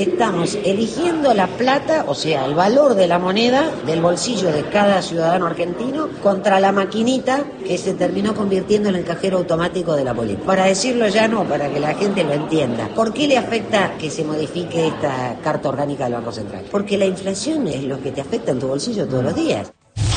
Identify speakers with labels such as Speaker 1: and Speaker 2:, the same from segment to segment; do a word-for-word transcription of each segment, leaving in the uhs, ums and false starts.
Speaker 1: Estamos eligiendo la plata, o sea, el valor de la moneda del bolsillo de cada ciudadano argentino contra la maquinita que se terminó convirtiendo en el cajero automático de la política. Para decirlo ya no, para que la gente lo entienda. ¿Por qué le afecta que se modifique esta Carta Orgánica del Banco Central? Porque la inflación es lo que te afecta en tu bolsillo todos los días.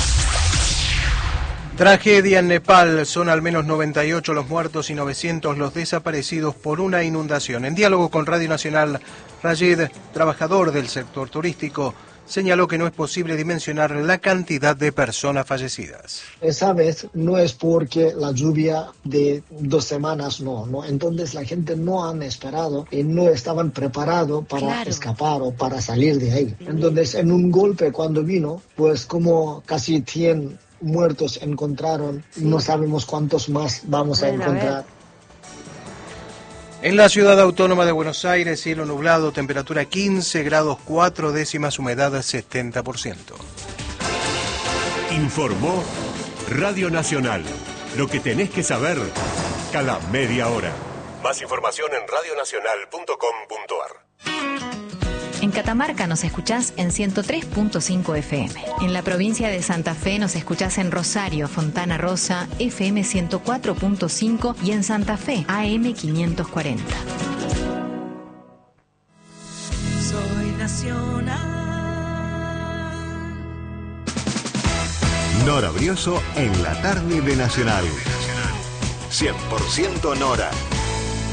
Speaker 2: Tragedia en Nepal, son al menos noventa y ocho los muertos y novecientos los desaparecidos por una inundación. En diálogo con Radio Nacional, Rajid, trabajador del sector turístico, señaló que no es posible dimensionar la cantidad de personas fallecidas.
Speaker 3: Esa vez no es porque la lluvia de dos semanas no, ¿no? Entonces la gente no han esperado y no estaban preparados para claro. escapar o para salir de ahí. Entonces en un golpe cuando vino, pues como casi cien muertos encontraron, sí. no sabemos cuántos más vamos a encontrar.
Speaker 2: En la ciudad autónoma de Buenos Aires, cielo nublado, temperatura quince grados cuatro décimas, humedad setenta por ciento.
Speaker 4: Informó Radio Nacional. Lo que tenés que saber cada media hora. Más información en radio nacional punto com punto ar.
Speaker 5: En Catamarca nos escuchás en ciento tres punto cinco F M. En la provincia de Santa Fe nos escuchás en Rosario, Fontana Rosa, F M ciento cuatro punto cinco y en Santa Fe, A M quinientos cuarenta.
Speaker 6: Soy nacional.
Speaker 7: Nora Brioso en la tarde de Nacional. cien por ciento Nora.